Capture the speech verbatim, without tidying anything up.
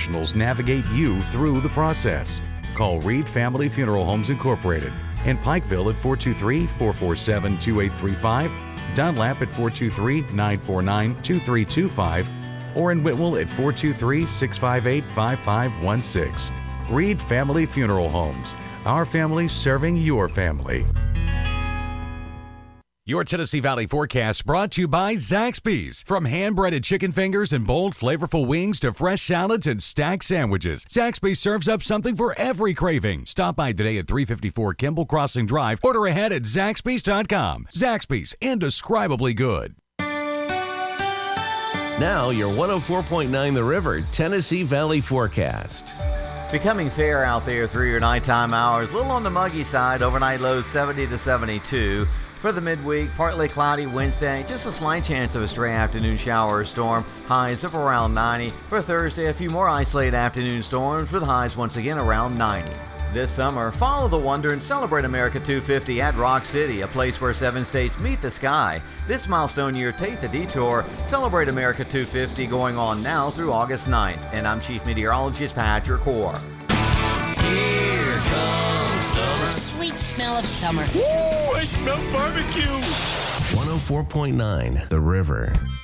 professionals navigate you through the process. Call Reed Family Funeral Homes Incorporated in Pikeville at four two three, four four seven, two eight three five, Dunlap at four two three, nine four nine, two three two five, or in Whitwell at four two three, six five eight, five five one six. Reed Family Funeral Homes. Our family serving your family. Your Tennessee Valley forecast brought to you by Zaxby's. From hand-breaded chicken fingers and bold, flavorful wings to fresh salads and stacked sandwiches, Zaxby's serves up something for every craving. Stop by today at three fifty-four Kimball Crossing Drive. Order ahead at Zaxby's dot com. Zaxby's, indescribably good. Now your one oh four point nine The River Tennessee Valley forecast. Becoming fair out there through your nighttime hours. A little on the muggy side. Overnight lows seventy to seventy-two. For the midweek, partly cloudy Wednesday, just a slight chance of a stray afternoon shower or storm, highs of around ninety. For Thursday, a few more isolated afternoon storms with highs once again around ninety. This summer, follow the wonder and celebrate America two fifty at Rock City, a place where seven states meet the sky. This milestone year, take the detour. Celebrate America two fifty going on now through August ninth. And I'm Chief Meteorologist Patrick Orr. Here comes summer. The sweet smell of summer. Ooh, I smell barbecue. one oh four point nine The River.